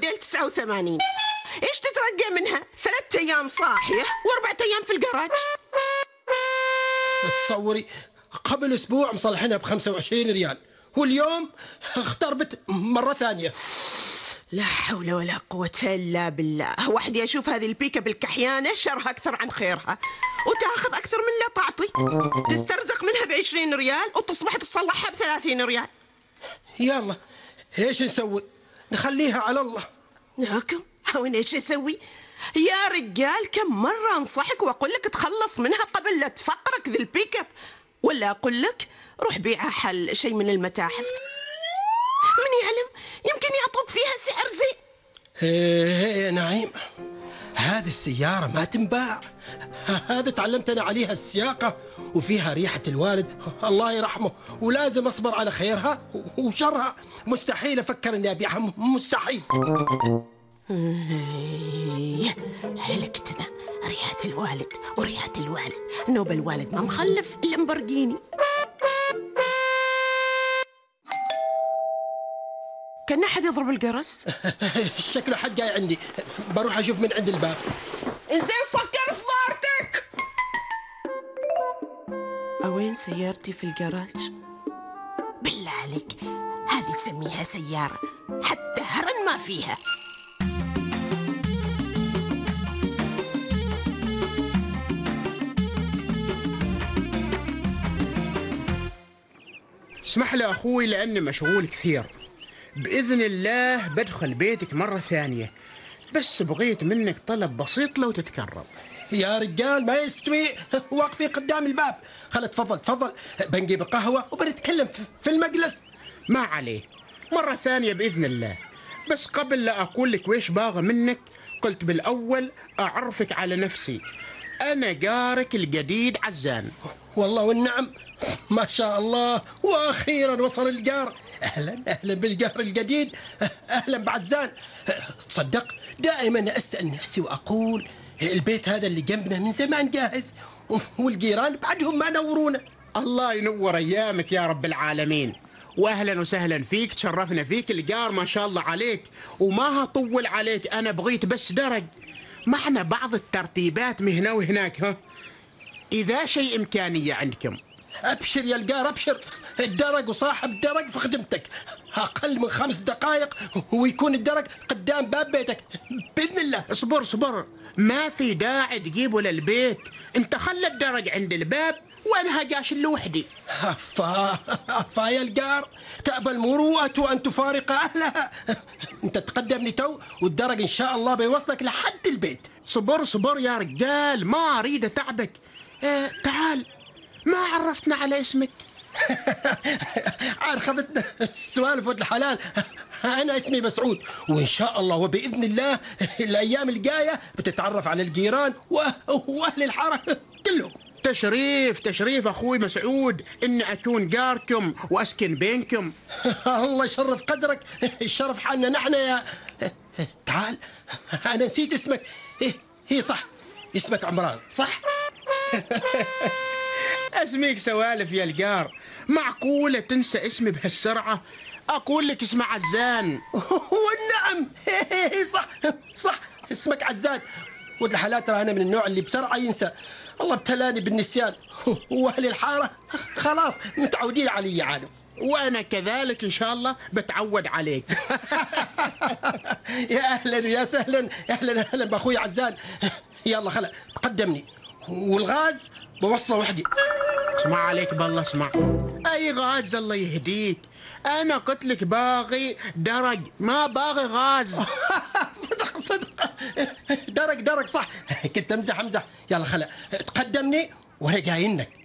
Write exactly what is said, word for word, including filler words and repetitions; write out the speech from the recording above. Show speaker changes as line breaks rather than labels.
موديل تسعة وثمانين. إيش تترقى منها؟ ثلاثة أيام صاحية وأربعة أيام في الجراج.
تصوري قبل أسبوع مصلحينها بخمسة وعشرين ريال، واليوم اختربت مرة ثانية.
لا حول ولا قوة إلا بالله. وحدي أشوف هذه البيكة بالكحيانة شرها أكثر عن خيرها، وتأخذ أكثر من لا تعطي. تسترزق منها بعشرين ريال وتصبح تصلحها بثلاثين ريال.
يلا إيش نسوي؟ نخليها على الله.
لكن وين إيش أسوي؟ يا رجال كم مرة أنصحك وأقول لك تخلص منها قبل لا تفقرك ذي البيك اب، ولا أقول لك روح بيعها حل شيء من المتاحف، من يعلم يمكن يعطوك فيها سعر زين.
ايه نعيم، هذه السيارة ما تنباع. هذا تعلمت أنا عليها السياقة، وفيها ريحة الوالد الله يرحمه، ولازم أصبر على خيرها وشرها. مستحيل أفكر أني أبيعها، مستحيل.
هلكتنا، ريحة الوالد وريحة الوالد. نوب الوالد ما مخلف اللامبورجيني. كان أحد يضرب الجرس.
شكله حد جاي عندي، بروح أشوف من عند الباب.
إنزين سكر صدارتك. أوين سيارتي في الجراج؟ بالله عليك هذه تسميها سيارة؟ حتى هرن ما فيها.
اسمح لي أخوي لأني مشغول كثير. بإذن الله بدخل بيتك مرة ثانية، بس بغيت منك طلب بسيط لو تتكرم.
يا رجال ما يستوي واقفين قدام الباب. خلا تفضل تفضل، بنجيب القهوة وبنتكلم في المجلس.
ما عليه، مرة ثانية بإذن الله. بس قبل لا أقول لك ويش باغى منك، قلت بالأول أعرفك على نفسي. أنا جارك الجديد عزان.
والله والنعم، ما شاء الله، وأخيرا وصل الجار. أهلا أهلا بالجار الجديد، أهلا بعزان. تصدق دائما أسأل نفسي وأقول البيت هذا اللي جنبنا من زمان جاهز، والجيران بعدهم ما نورونا.
الله ينور أيامك يا رب العالمين. وأهلا وسهلا فيك، تشرفنا فيك. الجار ما شاء الله عليك، وما هطول عليك، أنا بغيت بس درج معنا بعض الترتيبات مهنا وهناك. ها إذا شيء إمكانية عندكم.
أبشر يا الجار أبشر، الدرج وصاحب الدرج في خدمتك. أقل من خمس دقائق ويكون الدرج قدام باب بيتك بإذن الله.
اصبر اصبر، ما في داعي تجيبه للبيت، انت خلى الدرج عند الباب وانا هجاش لوحدي.
أفا أفا يا الجار، تأبى المروءة أن تفارق أهلها. أنت تقدمني تو والدرج إن شاء الله بيوصلك لحد البيت.
صبر صبر يا رجال، ما أريد أتعبك. اه تعال، ما عرفتنا على اسمك.
عاد خذتنا السوالف والحلال. أنا اسمي مسعود، وإن شاء الله وبإذن الله الأيام الجاية بتتعرف على الجيران وأهل الحارة كلهم.
تشريف تشريف أخوي مسعود إني أكون جاركم وأسكن بينكم.
الله يشرف قدرك، الشرف حالنا نحن يا. تعال، أنا نسيت اسمك. إيه هي صح، اسمك عمران صح؟
اسميك سوالف يا الجار، معقولة تنسى اسمي بهالسرعة؟ أقول لك اسمه عزان.
والنعم صح صح، اسمك عزان. ولد الحلال ترى أنا من النوع اللي بسرعة ينسى. الله ابتلاني بالنسيان، وأهل الحارة خلاص متعودين علي عانوا.
وأنا كذلك إن شاء الله بتعود عليك.
يا أهلا يا سهلا، أهلا أهلا بأخوي عزان. يلا خلا تقدمني، والغاز بوصله وحدي.
اسمع عليك بالله، اسمع. أي غاز الله يهديك، أنا قلت لك باغي درج ما باغي غاز.
صدق صدق، درج درج صح، كنت أمزح أمزح. يلا خلا تقدمني وأنا جاينك.